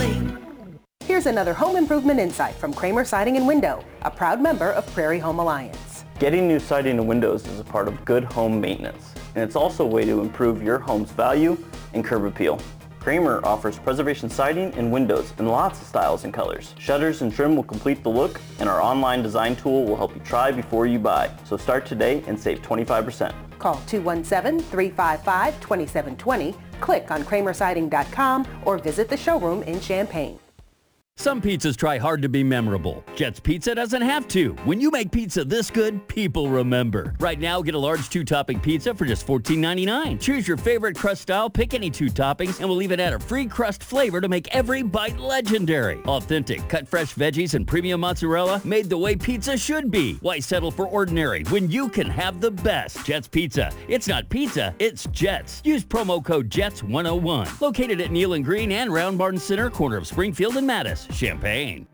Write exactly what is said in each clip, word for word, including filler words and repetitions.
clean. Here's another home improvement insight from Kramer Siding and Window, a proud member of Prairie Home Alliance. Getting new siding and windows is a part of good home maintenance, and it's also a way to improve your home's value and curb appeal. Kramer offers preservation siding and windows in lots of styles and colors. Shutters and trim will complete the look, and our online design tool will help you try before you buy. So start today and save twenty-five percent. Call two one seven, three five five, two seven two zero, click on kramer siding dot com, or visit the showroom in Champaign. Some pizzas try hard to be memorable. Jet's Pizza doesn't have to. When you make pizza this good, people remember. Right now, get a large two-topping pizza for just fourteen ninety-nine. Choose your favorite crust style, pick any two toppings, and we'll even add a free crust flavor to make every bite legendary. Authentic, cut fresh veggies and premium mozzarella made the way pizza should be. Why settle for ordinary when you can have the best? Jet's Pizza. It's not pizza, it's Jet's. Use promo code Jets one oh one. Located at Neal and Green and Round Barn Center, corner of Springfield and Mattis, Champaign.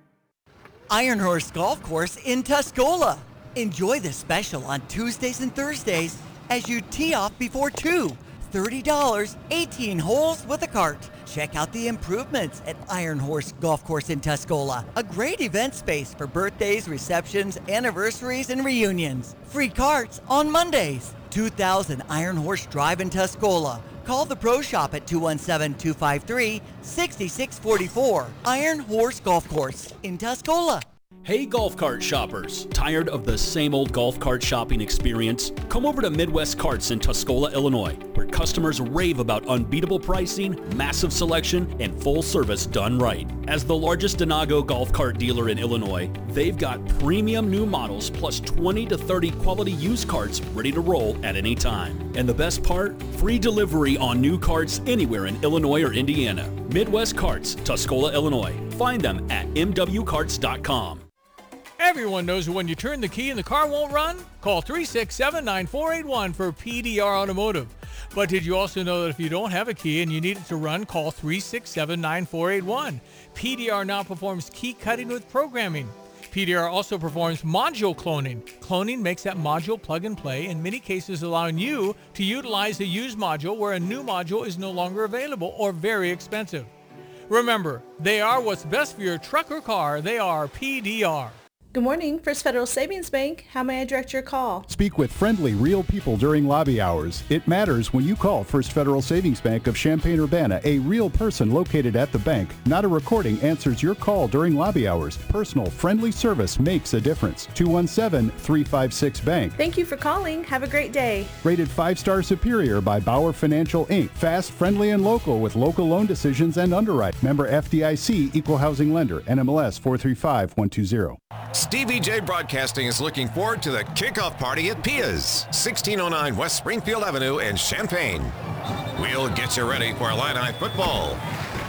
Iron Horse Golf Course in Tuscola. Enjoy the special on Tuesdays and Thursdays as you tee off before two. thirty dollars, eighteen holes with a cart. Check out the improvements at Iron Horse Golf Course in Tuscola. A great event space for birthdays, receptions, anniversaries, and reunions. Free carts on Mondays. two thousand Iron Horse Drive in Tuscola. Call the Pro Shop at two one seven, two five three, six six four four. Iron Horse Golf Course in Tuscola. Hey golf cart shoppers, tired of the same old golf cart shopping experience? Come over to Midwest Carts in Tuscola, Illinois, where customers rave about unbeatable pricing, massive selection, and full service done right. As the largest Denago golf cart dealer in Illinois, they've got premium new models plus twenty to thirty quality used carts ready to roll at any time. And the best part? Free delivery on new carts anywhere in Illinois or Indiana. Midwest Carts, Tuscola, Illinois. Find them at m w carts dot com. Everyone knows that when you turn the key and the car won't run, call three six seven, nine four eight one for P D R Automotive. But did you also know that if you don't have a key and you need it to run, call three six seven, nine four eight one. P D R now performs key cutting with programming. P D R also performs module cloning. Cloning makes that module plug and play, in many cases allowing you to utilize a used module where a new module is no longer available or very expensive. Remember, they are what's best for your truck or car. They are P D R. Good morning, First Federal Savings Bank. How may I direct your call? Speak with friendly, real people during lobby hours. It matters when you call First Federal Savings Bank of Champaign-Urbana. A real person located at the bank. Not a recording answers your call during lobby hours. Personal, friendly service makes a difference. two one seven, three five six, bank. Thank you for calling. Have a great day. Rated five-star superior by Bauer Financial, Incorporated. Fast, friendly, and local with local loan decisions and underwrite. Member F D I C, Equal Housing Lender, N M L S four three five one two zero. Stevie J Broadcasting is looking forward to the kickoff party at Pia's, sixteen oh nine West Springfield Avenue in Champaign. We'll get you ready for Illini football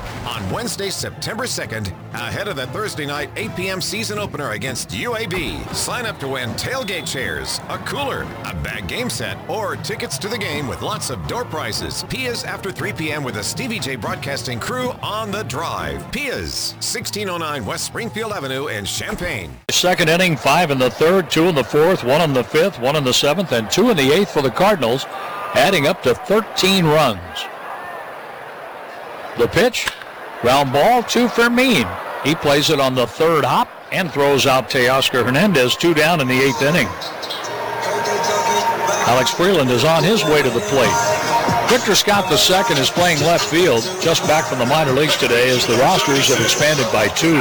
on Wednesday, September second, ahead of the Thursday night eight p.m. season opener against U A B. Sign up to win tailgate chairs, a cooler, a bag game set, or tickets to the game with lots of door prizes. Pia's after three p.m. with the Stevie J Broadcasting crew on the drive. Pia's, sixteen oh nine West Springfield Avenue in Champaign. Second inning, five in the third, two in the fourth, one in the fifth, one in the seventh, and two in the eighth for the Cardinals, adding up to thirteen runs. The pitch. Ground ball to Fermin. He plays it on the third hop and throws out Teoscar Hernandez, two down in the eighth inning. Alex Freeland is on his way to the plate. Victor Scott the second is playing left field, just back from the minor leagues today as the rosters have expanded by two.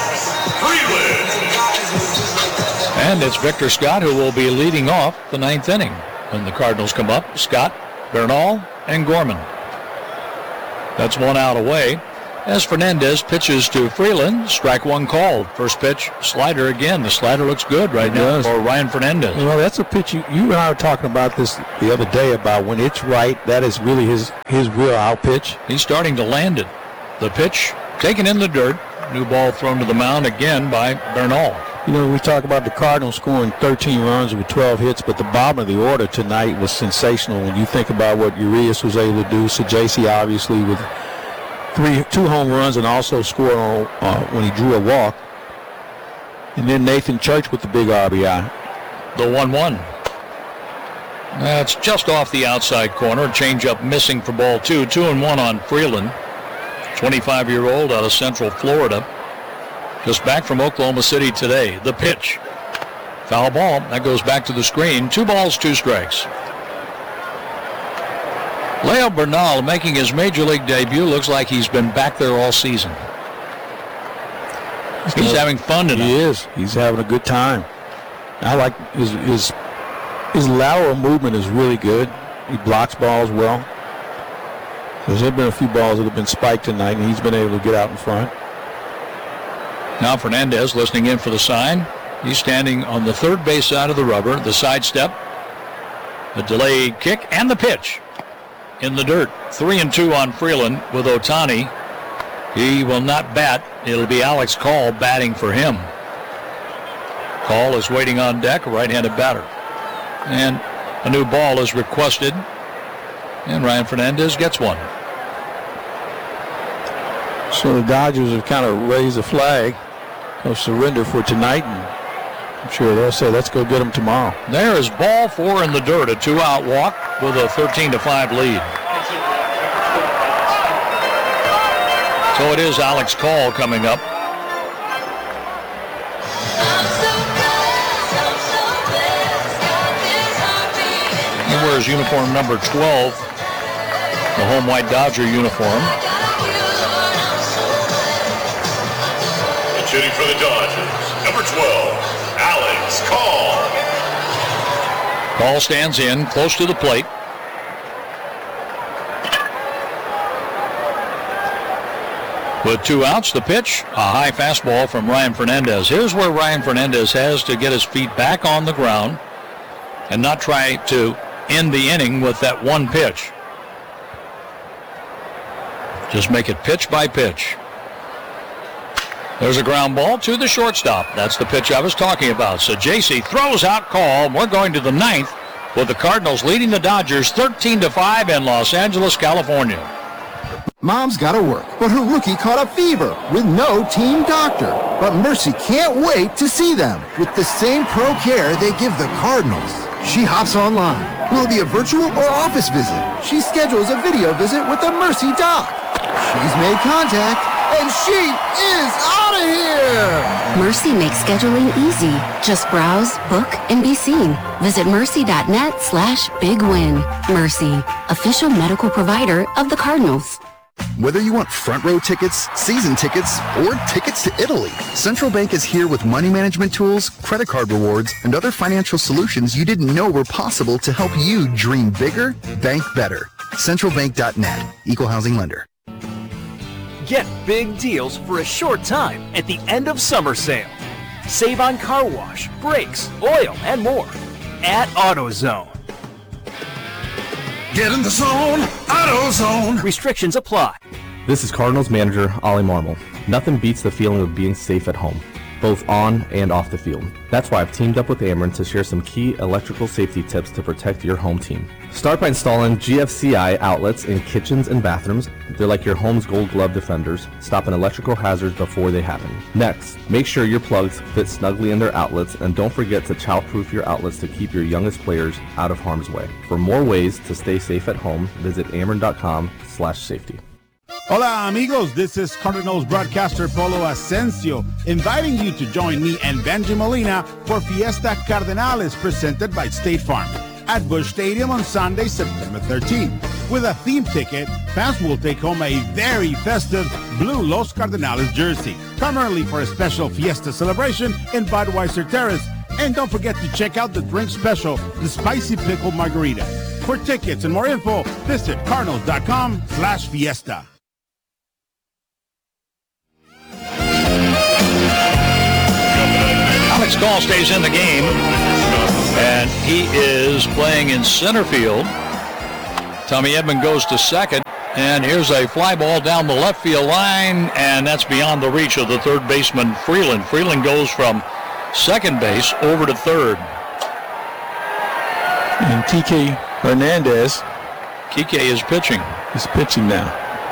And it's Victor Scott who will be leading off the ninth inning. When the Cardinals come up, Scott, Bernal, and Gorman. That's one out away. As Fernandez pitches to Freeland, strike one called. First pitch, slider again. The slider looks good right now for Ryan Fernandez. You know, that's a pitch, you, you and I were talking about this the other day about when it's right, that is really his, his wheel-out pitch. He's starting to land it. The pitch taken in the dirt. New ball thrown to the mound again by Bernal. You know, we talk about the Cardinals scoring thirteen runs with twelve hits, but the bottom of the order tonight was sensational when you think about what Urias was able to do. Sajaci obviously with Three, two home runs and also scored on, uh, when he drew a walk. And then Nathan Church with the big R B I. The one one. That's just off the outside corner. Changeup missing for ball two. Two and one on Freeland. twenty-five-year-old out of Central Florida. Just back from Oklahoma City today. The pitch. Foul ball. That goes back to the screen. Two balls, two strikes. Leo Bernal making his major league debut. Looks like he's been back there all season. He's, he's having fun tonight. He is. He's having a good time. I like his, his, his lateral movement is really good. He blocks balls well. There's been a few balls that have been spiked tonight, and he's been able to get out in front. Now Fernandez listening in for the sign. He's standing on the third base side of the rubber. The sidestep, the delayed kick, and the pitch in the dirt. Three and two on Freeland with Ohtani. He will not bat. It'll be Alex Call batting for him. Call is waiting on deck, a right-handed batter. And a new ball is requested. And Ryan Fernandez gets one. So the Dodgers have kind of raised a flag of surrender for tonight. And I'm sure they'll say, let's go get them tomorrow. There is ball four in the dirt, a two-out walk with a thirteen to five lead. So it is Alex Call coming up. He wears uniform number twelve, the home white Dodger uniform. And shooting for the Dodgers, number twelve, Alex Call. Call stands in, close to the plate. With two outs, the pitch, a high fastball from Ryan Fernandez. Here's where Ryan Fernandez has to get his feet back on the ground and not try to end the inning with that one pitch. Just make it pitch by pitch. There's a ground ball to the shortstop. That's the pitch I was talking about. So J C throws out Call. We're going to the ninth with the Cardinals leading the Dodgers thirteen to five in Los Angeles, California. Mom's got to work, but her rookie caught a fever with no team doctor. But Mercy can't wait to see them with the same pro care they give the Cardinals. She hops online. Will it be a virtual or office visit? She schedules a video visit with the Mercy doc. She's made contact, and she is out of here! Mercy makes scheduling easy. Just browse, book, and be seen. Visit mercy.net slash big win. Mercy, official medical provider of the Cardinals. Whether you want front row tickets, season tickets, or tickets to Italy, Central Bank is here with money management tools, credit card rewards, and other financial solutions you didn't know were possible to help you dream bigger, bank better. central bank dot net, Equal Housing Lender. Get big deals for a short time at the end of summer sale. Save on car wash, brakes, oil, and more at AutoZone. Get in the zone, AutoZone. Restrictions apply. This is Cardinals manager Ollie Marmol. Nothing beats the feeling of being safe at home, both on and off the field. That's why I've teamed up with Ameren to share some key electrical safety tips to protect your home team. Start by installing G F C I outlets in kitchens and bathrooms. They're like your home's gold glove defenders, stopping electrical hazards before they happen. Next, make sure your plugs fit snugly in their outlets, and don't forget to child-proof your outlets to keep your youngest players out of harm's way. For more ways to stay safe at home, visit ameren.com slash safety. Hola amigos, this is Cardinals broadcaster Polo Asensio, inviting you to join me and Benji Molina for Fiesta Cardenales presented by State Farm at Busch Stadium on Sunday, September thirteenth. With a theme ticket, fans will take home a very festive blue Los Cardenales jersey, primarily for a special Fiesta celebration in Budweiser Terrace. And don't forget to check out the drink special, the Spicy Pickle Margarita. For tickets and more info, visit cardinals.com slash fiesta. Alex Call stays in the game, and he is playing in center field. Tommy Edman goes to second, and here's a fly ball down the left field line, and that's beyond the reach of the third baseman, Freeland. Freeland goes from second base over to third. And Kike Hernandez. Kike is pitching. He's pitching now.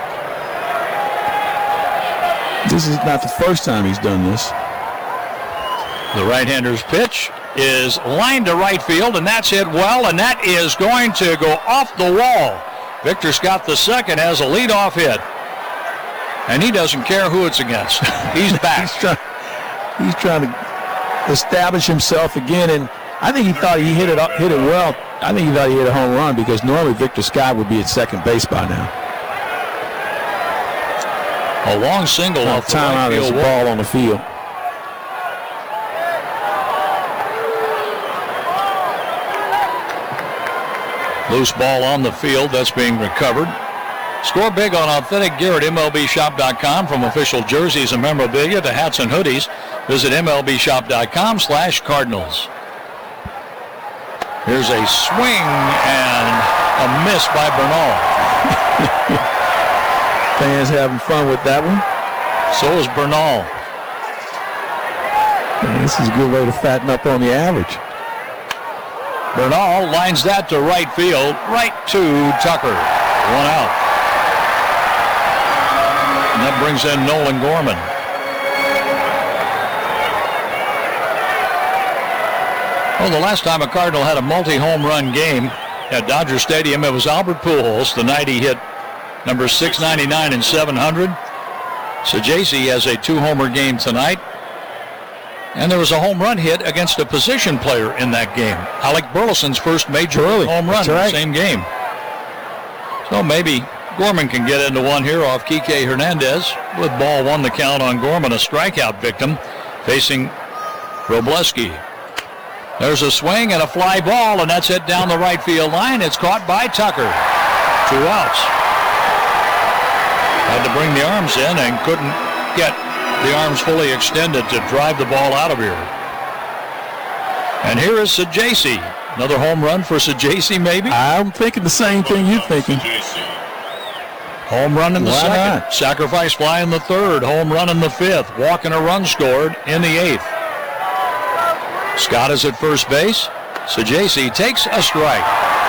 This is not the first time he's done this. The right-hander's pitch is lined to right field, and that's hit well, and that is going to go off the wall. Victor Scott the second has a leadoff hit. And he doesn't care who it's against. He's back. he's, trying, he's trying to establish himself again, and I think he thought he hit it up, hit it well. I think he thought he hit a home run because normally Victor Scott would be at second base by now. A long single no, off the time right out. There's a field ball on the field. Loose ball on the field. That's being recovered. Score big on authentic gear at M L B shop dot com. From official jerseys and memorabilia to hats and hoodies, visit M L B shop dot com slash Cardinals. Here's a swing and a miss by Bernal. Fans having fun with that one. So is Bernal. Man, this is a good way to fatten up on the average. Bernal lines that to right field, right to Tucker. One out. And that brings in Nolan Gorman. Well, the last time a Cardinal had a multi-home run game at Dodger Stadium, it was Albert Pujols, the night he hit number six ninety-nine and seven hundred. Sajacy has a two-homer game tonight. And there was a home run hit against a position player in that game. Alec Burleson's first major Early. home run That's in right. the same game. So maybe Gorman can get into one here off Kike Hernandez. With ball one the count on Gorman, a strikeout victim facing Robleski. There's a swing and a fly ball, and that's hit down the right field line. It's caught by Tucker. Two outs. Had to bring the arms in and couldn't get the arms fully extended to drive the ball out of here. And here is Sajacy. Another home run for Sajacy, maybe? I'm thinking the same thing you're thinking. Home run in the Why second. not? Sacrifice fly in the third. Home run in the fifth. Walk and a run scored in the eighth. Scott is at first base. Sajacy takes a strike.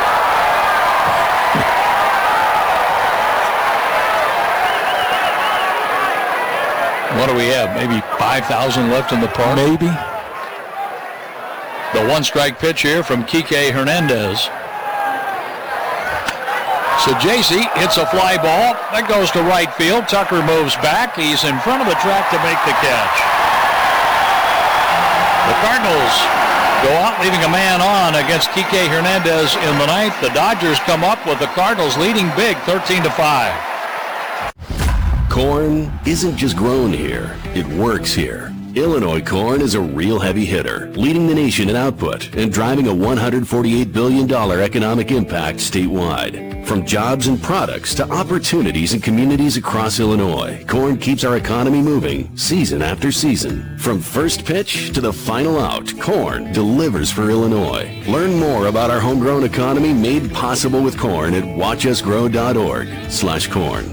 What do we have? Maybe five thousand left in the park? Maybe. The one-strike pitch here from Kike Hernandez. Sajacy hits a fly ball. That goes to right field. Tucker moves back. He's in front of the track to make the catch. The Cardinals go out leaving a man on against Kike Hernandez in the ninth. The Dodgers come up with the Cardinals leading big thirteen to five. Corn isn't just grown here, it works here. Illinois corn is a real heavy hitter, leading the nation in output and driving a one hundred forty-eight billion dollars economic impact statewide. From jobs and products to opportunities in communities across Illinois, corn keeps our economy moving season after season. From first pitch to the final out, corn delivers for Illinois. Learn more about our homegrown economy made possible with corn at watch us grow dot org slash corn.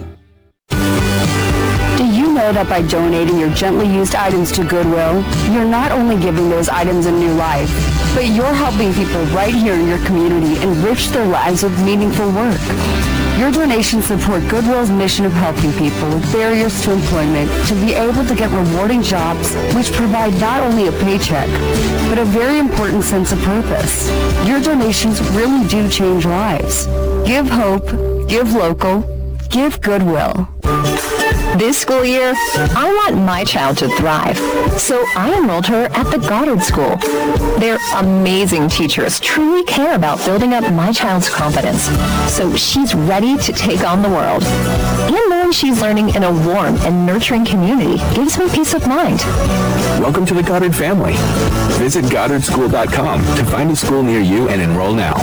Do you know that by donating your gently used items to Goodwill, you're not only giving those items a new life, but you're helping people right here in your community enrich their lives with meaningful work. Your donations support Goodwill's mission of helping people with barriers to employment to be able to get rewarding jobs which provide not only a paycheck, but a very important sense of purpose. Your donations really do change lives. Give hope, give local, give Goodwill. This school year, I want my child to thrive, so I enrolled her at the Goddard School. Their amazing teachers truly care about building up my child's confidence, so she's ready to take on the world. And knowing she's learning in a warm and nurturing community gives me peace of mind. Welcome to the Goddard family. Visit Goddard School dot com to find a school near you and enroll now.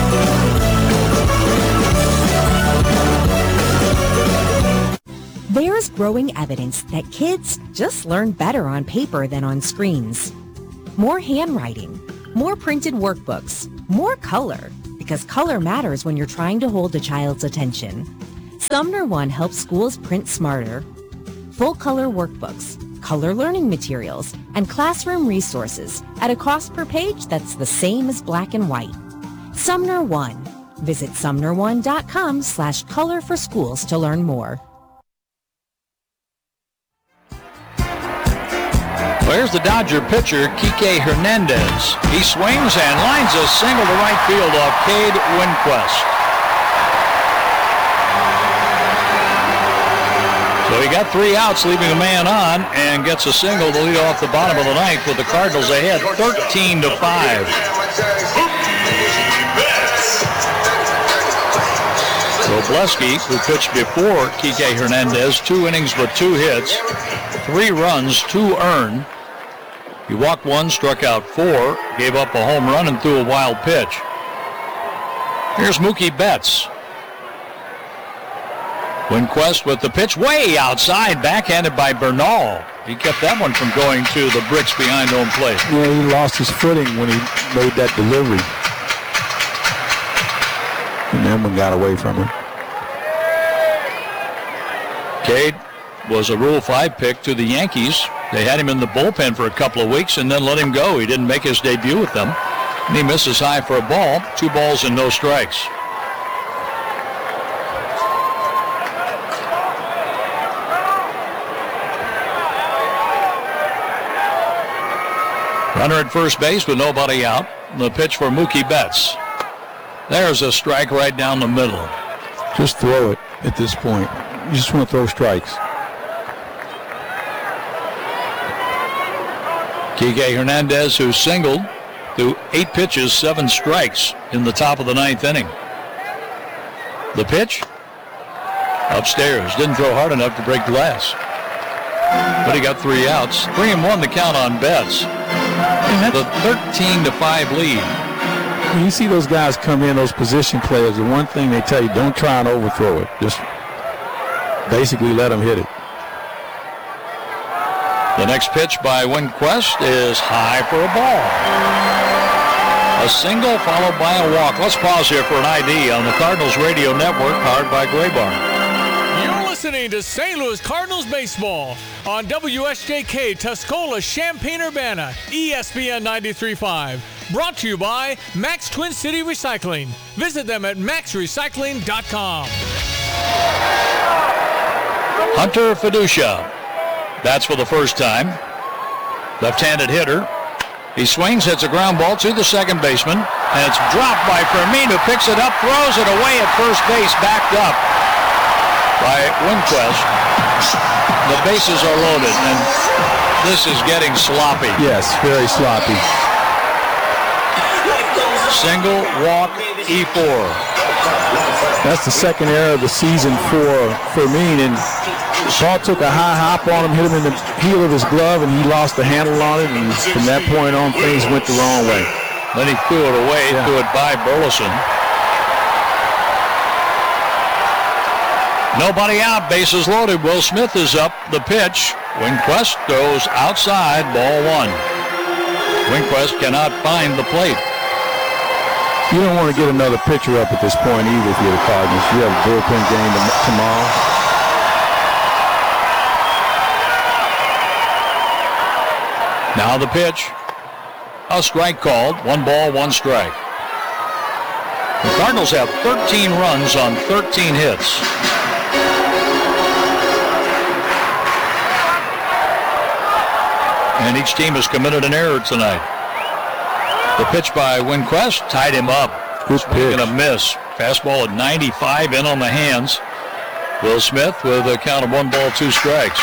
There's growing evidence that kids just learn better on paper than on screens. More handwriting, more printed workbooks, more color, because color matters when you're trying to hold a child's attention. Sumner One helps schools print smarter. Full-color workbooks, color learning materials, and classroom resources at a cost per page that's the same as black and white. Sumner One. Visit sumner one dot com slash color for schools to learn more. Well, here's the Dodger pitcher, Kike Hernandez. He swings and lines a single to right field off Cade Winquist. So he got three outs, leaving a man on, and gets a single to lead off the bottom of the ninth with the Cardinals ahead thirteen to five. Robleski, who pitched before Kike Hernandez, two innings with two hits, three runs, two earned. He walked one, struck out four, gave up a home run, and threw a wild pitch. Here's Mookie Betts. Winquest with the pitch way outside, backhanded by Bernal. He kept that one from going to the bricks behind home plate. Yeah, he lost his footing when he made that delivery. And that one got away from him. Cade was a Rule five pick to the Yankees. They had him in the bullpen for a couple of weeks and then let him go. He didn't make his debut with them. And he misses high for a ball. Two balls and no strikes. Runner at first base with nobody out. The pitch for Mookie Betts. There's a strike right down the middle. Just throw it at this point. You just want to throw strikes. Kike Hernandez, who singled through eight pitches, seven strikes in the top of the ninth inning. The pitch upstairs. Didn't throw hard enough to break glass. But he got three outs. Three and one to count on Betts. The thirteen to five lead. When you see those guys come in, those position players, the one thing they tell you, don't try and overthrow it. Just basically let them hit it. The next pitch by Winquest is high for a ball. A single followed by a walk. Let's pause here for an I D on the Cardinals Radio Network, powered by Gray Barn. You're listening to Saint Louis Cardinals baseball on W S J K Tuscola, Champaign-Urbana, E S P N ninety-three point five. Brought to you by Max Twin City Recycling. Visit them at max recycling dot com. Hunter Fiducia. That's for the first time. Left-handed hitter. He swings, hits a ground ball to the second baseman, and it's dropped by Fermin, who picks it up, throws it away at first base, backed up by Winquest. The bases are loaded, and this is getting sloppy. Yes, very sloppy. Single, walk, E four. That's the second error of the season for Fermin, and Paul took a high hop on him, hit him in the heel of his glove, and he lost the handle on it, and from that point on, things went the wrong way. Then he threw it away, yeah. threw it by Burleson. Nobody out, bases loaded. Will Smith is up. The pitch. Winquest goes outside, ball one. Winquest cannot find the plate. You don't want to get another pitcher up at this point either if you're the Cardinals. You have a bullpen game tomorrow. Now the pitch. A strike called. One ball, one strike. The Cardinals have thirteen runs on thirteen hits. And each team has committed an error tonight. The pitch by Winquest tied him up. Good pitch. And a miss. Fastball at ninety-five in on the hands. Will Smith with a count of one ball, two strikes.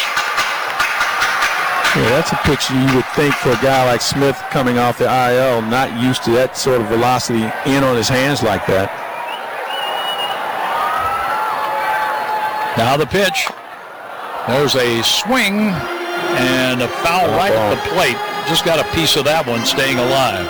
Yeah, that's a pitch you would think for a guy like Smith coming off the I L, not used to that sort of velocity in on his hands like that. Now the pitch. There's a swing and a foul oh, right at the plate. Just got a piece of that one, staying alive.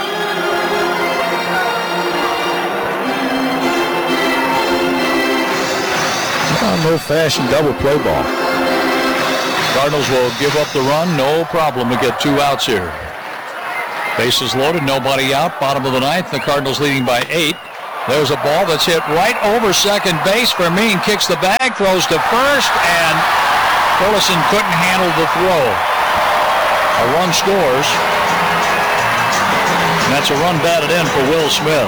No fashion double play ball. Cardinals will give up the run, no problem to get two outs here. Bases loaded, nobody out, bottom of the ninth. The Cardinals leading by eight. There's a ball that's hit right over second base. Fermin kicks the bag, throws to first, and Burleson couldn't handle the throw. A run scores, and that's a run batted in for Will Smith.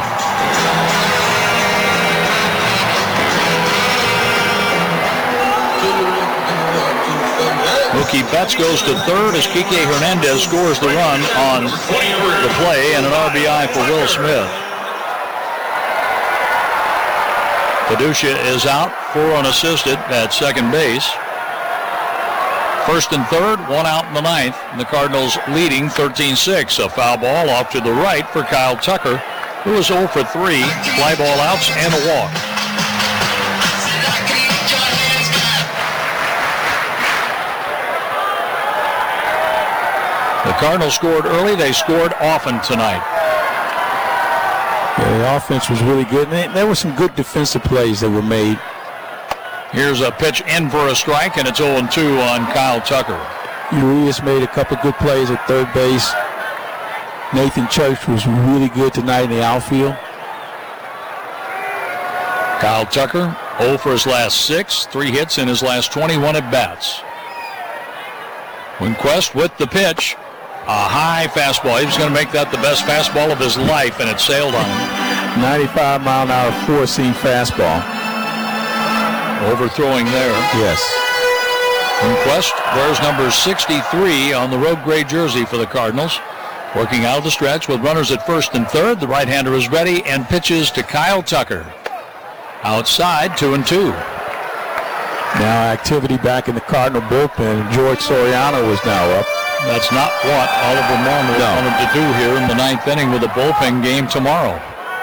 Mookie Betts goes to third as Kike Hernandez scores the run on the play, and an R B I for Will Smith. Fiducia is out, four unassisted at second base. First and third, one out in the ninth, and the Cardinals leading thirteen six. A foul ball off to the right for Kyle Tucker, who was zero for three, fly ball outs and a walk. The Cardinals scored early. They scored often tonight. Yeah, the offense was really good. And there were some good defensive plays that were made. Here's a pitch in for a strike, and it's oh and two on Kyle Tucker. Urias made a couple of good plays at third base. Nathan Church was really good tonight in the outfield. Kyle Tucker, oh for his last six, three hits in his last twenty-one at-bats. Winquist with the pitch. A high fastball. He was going to make that the best fastball of his life, and it sailed on him. ninety-five mile an hour four-seam fastball. Overthrowing there. Yes. Winquist wears number sixty-three on the road gray jersey for the Cardinals. Working out of the stretch with runners at first and third. The right-hander is ready and pitches to Kyle Tucker. Outside, two and two. Now activity back in the Cardinal bullpen. George Soriano is now up. That's not what Oliver Marmol no. wanted to do here in the ninth inning with a bullpen game tomorrow.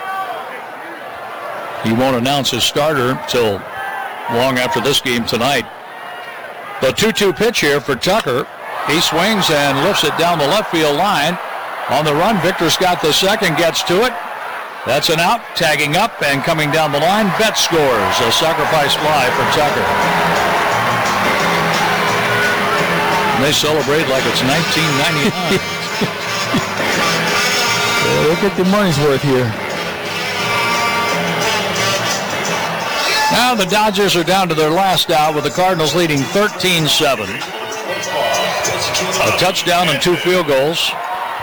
He won't announce his starter till long after this game tonight. The two two pitch here for Tucker. He swings and lifts it down the left field line. On the run, Victor Scott the second gets to it. That's an out, tagging up and coming down the line. Betts scores a sacrifice fly for Tucker. And they celebrate like it's nineteen ninety-nine. Yeah, they'll get their money's worth here. Now the Dodgers are down to their last out with the Cardinals leading thirteen seven. A touchdown and two field goals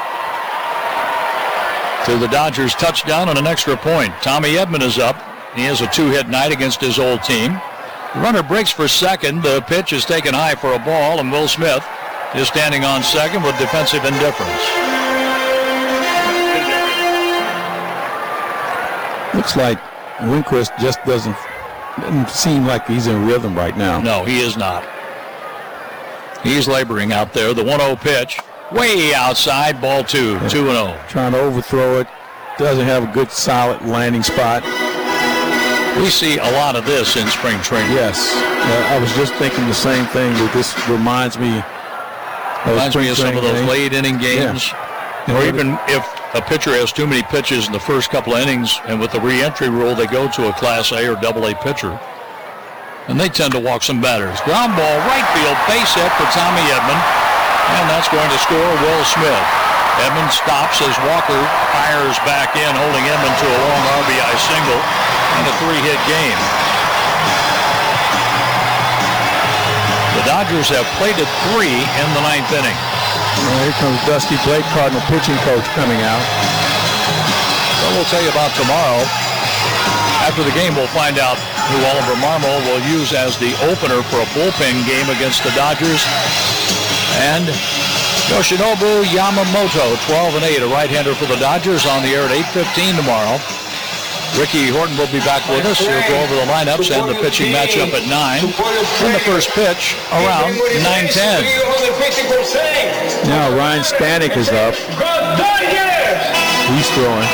to the Dodgers touchdown and an extra point. Tommy Edman is up. He has a two-hit night against his old team. The runner breaks for second. The pitch is taken high for a ball, and Will Smith is standing on second with defensive indifference. Looks like Winquist just doesn't, doesn't seem like he's in rhythm right now. No, he is not. He's laboring out there. The one oh pitch. Way outside, ball two, yeah. two and oh. Trying to overthrow it. Doesn't have a good solid landing spot. We see a lot of this in spring training. Yes. Uh, I was just thinking the same thing. That this reminds me of Reminds me of some of those game. late inning games. Yeah. Or even if a pitcher has too many pitches in the first couple of innings, and with the re-entry rule, they go to a Class A or Double A pitcher. And they tend to walk some batters. Ground ball, right field, base hit for Tommy Edman. And that's going to score Will Smith. Edman stops as Walker fires back in, holding Edman to a long R B I single and a three-hit game. The Dodgers have played at three in the ninth inning. Well, here comes Dusty Blake, Cardinal pitching coach, coming out. Well, we'll tell you about tomorrow. After the game, we'll find out who Oliver Marmol will use as the opener for a bullpen game against the Dodgers. And Yoshinobu Yamamoto, twelve and eight, a right-hander for the Dodgers, on the air at eight fifteen tomorrow. Ricky Horton will be back with us. He'll go over the lineups and the pitching matchup at nine. And the first pitch around nine ten. Now Ryan Stanek is up. He's throwing.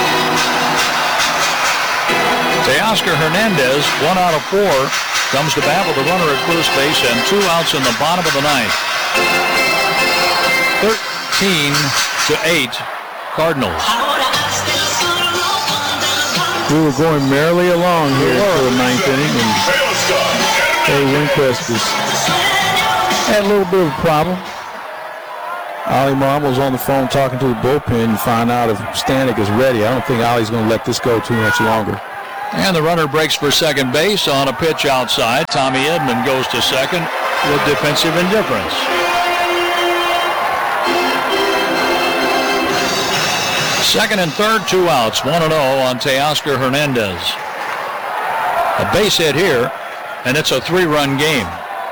Teoscar Hernandez, one out of four, comes to bat with a runner at first base and two outs in the bottom of the ninth. thirteen to eight, Cardinals. We were going merrily along here for the ninth inning, and Terry Winquist has had a little bit of a problem. Ollie Marmol's on the phone talking to the bullpen to find out if Stanek is ready. I don't think Ollie's going to let this go too much longer. And the runner breaks for second base on a pitch outside. Tommy Edman goes to second with defensive indifference. Second and third, two outs, one and oh on Teoscar Hernandez. A base hit here, and it's a three-run game.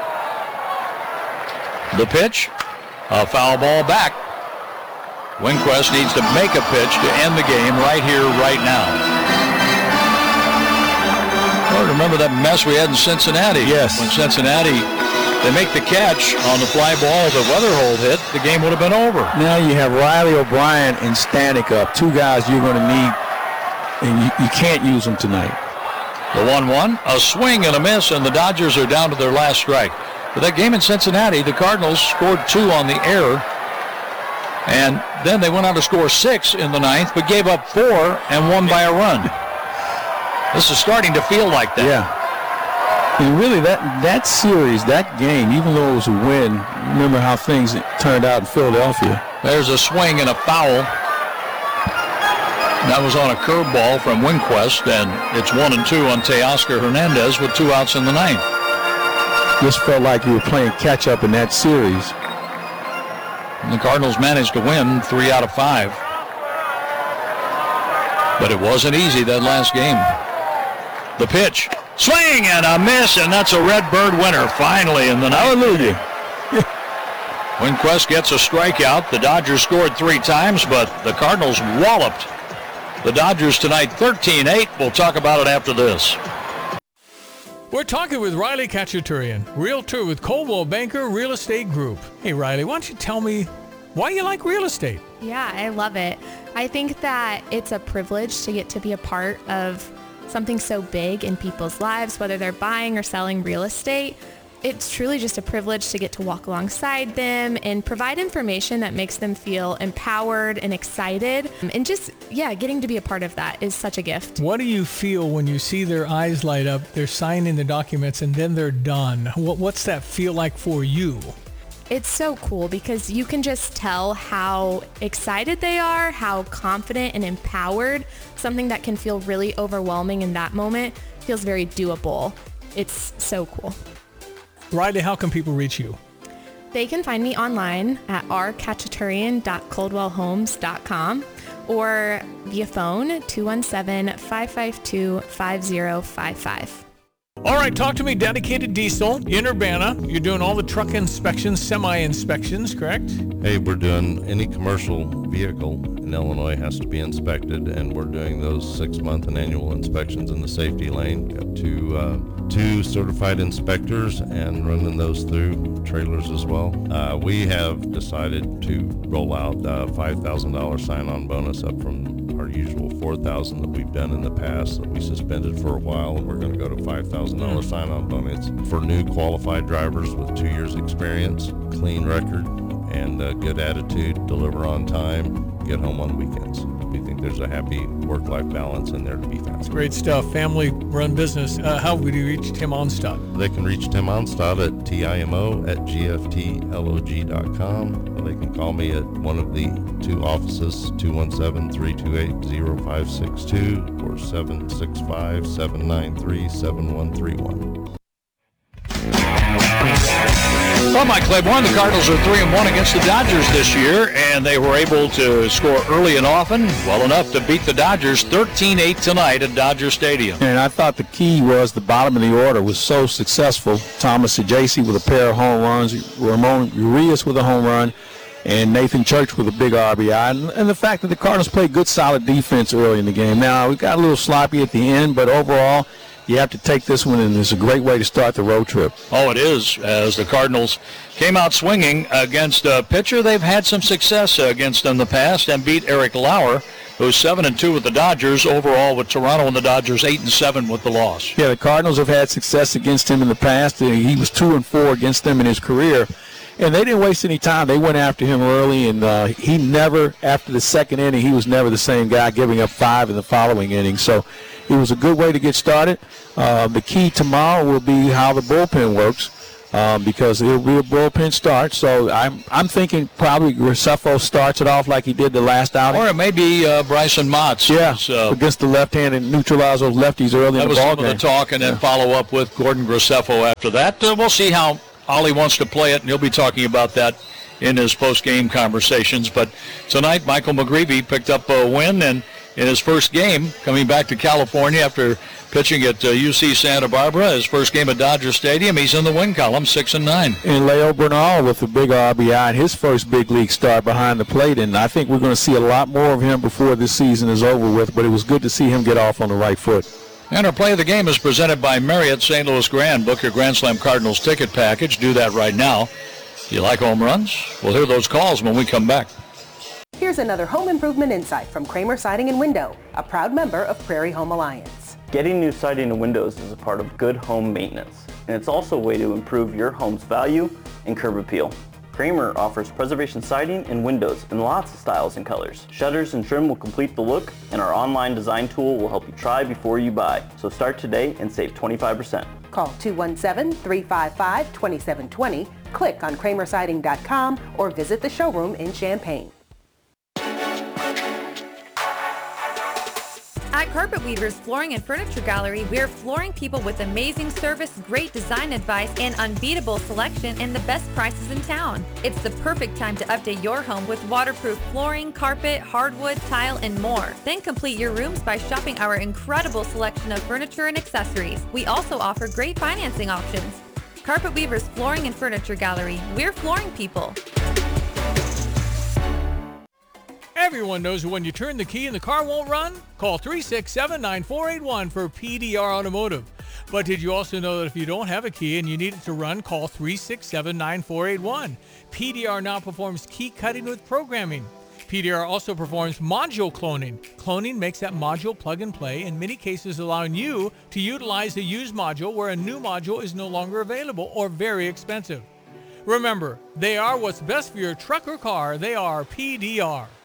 The pitch, a foul ball back. Winquist needs to make a pitch to end the game right here, right now. Well, remember that mess we had in Cincinnati? Yes. When Cincinnati they make the catch on the fly ball that Weatherhold hit, the game would have been over. Now you have Riley O'Brien and Stanek up, two guys you're going to need, and you, you can't use them tonight. The one one, a swing and a miss, and the Dodgers are down to their last strike. For that game in Cincinnati, the Cardinals scored two on the error, and then they went on to score six in the ninth, but gave up four and won by a run. This is starting to feel like that. Yeah. And really, that, that series, that game, even though it was a win, remember how things turned out in Philadelphia. There's a swing and a foul. That was on a curveball from Winquist, and it's one and two on Teoscar Hernandez with two outs in the ninth. Just felt like you were playing catch-up in that series. And the Cardinals managed to win three out of five. But it wasn't easy that last game. The pitch. Swing and a miss, and that's a Redbird winner finally in the ninth. Hallelujah. Winquist gets a strikeout. The Dodgers scored three times, but the Cardinals walloped the Dodgers tonight thirteen eight. We'll talk about it after this. We're talking with Riley Khachaturian, realtor with Coldwell Banker Real Estate Group. Hey, Riley, why don't you tell me why you like real estate? Yeah, I love it. I think that it's a privilege to get to be a part of something so big in people's lives, whether they're buying or selling real estate. It's truly just a privilege to get to walk alongside them and provide information that makes them feel empowered and excited. And just, yeah, getting to be a part of that is such a gift. What do you feel when you see their eyes light up, they're signing the documents, and then they're done? What, what's that feel like for you? It's so cool because you can just tell how excited they are, how confident and empowered. Something that can feel really overwhelming in that moment feels very doable. It's so cool. Riley, how can people reach you? They can find me online at r khachaturian dot coldwell homes dot com or via phone two one seven, five five two, five zero five five. All right, talk to me. Dedicated Diesel in Urbana. You're doing all the truck inspections, semi-inspections, correct? Hey, we're doing any commercial vehicle in Illinois has to be inspected, and we're doing those six-month and annual inspections in the safety lane. Got two, uh, two certified inspectors and running those through trailers as well. Uh, we have decided to roll out a five thousand dollars sign-on bonus up from our usual four thousand dollars that we've done in the past that we suspended for a while, and we're going to go to five thousand dollars sign-on bonus for new qualified drivers with two years experience, clean record, and a good attitude, deliver on time, get home on weekends. We think there's a happy work-life balance in there to be found. Great stuff. Family-run business. Uh, how would you reach Tim Onstad? They can reach Tim Onstad at T I M O at G F T log dot com. They can call me at one of the two offices, two one seven, three two eight, zero five six two or seven six five, seven nine three, seven one three one. Well, Mike Claiborne, the Cardinals are three and one against the Dodgers this year, and they were able to score early and often, well enough to beat the Dodgers thirteen eight tonight at Dodger Stadium. And I thought the key was the bottom of the order was so successful. Thomas Saggese with a pair of home runs, Ramon Urias with a home run, and Nathan Church with a big R B I. And, and the fact that the Cardinals played good, solid defense early in the game. Now, we got a little sloppy at the end, but overall, you have to take this one, and it's a great way to start the road trip. Oh, it is, as the Cardinals came out swinging against a pitcher they've had some success against in the past and beat Eric Lauer, who's seven and two with the Dodgers overall, with Toronto and the Dodgers eight and seven with the loss. Yeah, the Cardinals have had success against him in the past. He was two and four against them in his career. And they didn't waste any time. They went after him early, and uh, he never, after the second inning, he was never the same guy, giving up five in the following inning. So it was a good way to get started. Uh, the key tomorrow will be how the bullpen works, um, because it'll be a bullpen start. So I'm I'm thinking probably Graceffo starts it off like he did the last outing. Or it may be uh, Bryson Motts. Yeah, uh, against the left-hand and neutralize those lefties early in the ballgame. That was some of the talk, and then yeah. follow up with Gordon Graceffo after that. Uh, we'll see how Ollie wants to play it, and he'll be talking about that in his post-game conversations. But tonight, Michael McGreevy picked up a win, and in his first game, coming back to California after pitching at uh, U C Santa Barbara, his first game at Dodger Stadium, he's in the win column, six and nine. And Leo Bernal with a big R B I in his first big league start behind the plate, and I think we're going to see a lot more of him before this season is over with, but it was good to see him get off on the right foot. And our play of the game is presented by Marriott Saint Louis Grand. Book your Grand Slam Cardinals ticket package. Do that right now. Do you like home runs? We'll hear those calls when we come back. Here's another home improvement insight from Kramer Siding and Window, a proud member of Prairie Home Alliance. Getting new siding and windows is a part of good home maintenance, and it's also a way to improve your home's value and curb appeal. Kramer offers preservation siding and windows in lots of styles and colors. Shutters and trim will complete the look, and our online design tool will help you try before you buy. So start today and save twenty-five percent. Call two one seven, three five five, two seven two zero, click on kramer siding dot com, or visit the showroom in Champaign. At Carpet Weavers Flooring and Furniture Gallery, we're flooring people with amazing service, great design advice, and unbeatable selection and the best prices in town. It's the perfect time to update your home with waterproof flooring, carpet, hardwood, tile, and more. Then complete your rooms by shopping our incredible selection of furniture and accessories. We also offer great financing options. Carpet Weavers Flooring and Furniture Gallery, we're flooring people. Everyone knows that when you turn the key and the car won't run, call three six seven, nine four eight one for P D R Automotive. But did you also know that if you don't have a key and you need it to run, call three six seven, nine four eight one. P D R now performs key cutting with programming. P D R also performs module cloning. Cloning makes that module plug and play, in many cases allowing you to utilize a used module where a new module is no longer available or very expensive. Remember, they are what's best for your truck or car. They are P D R.